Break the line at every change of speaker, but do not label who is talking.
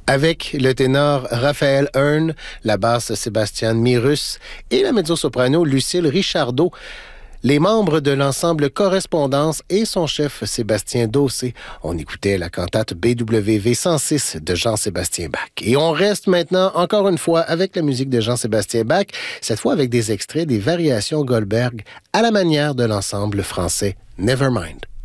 Avec le ténor Raphaël Hearn, la basse Sébastien Mirus et la mezzo-soprano Lucille Richardot. Les membres de l'ensemble Correspondance et son chef Sébastien Dossé. On écoutait la cantate BWV 106 de Jean-Sébastien Bach. Et on reste maintenant, encore une fois, avec la musique de Jean-Sébastien Bach, cette fois avec des extraits des variations Goldberg à la manière de l'ensemble français Nevermind.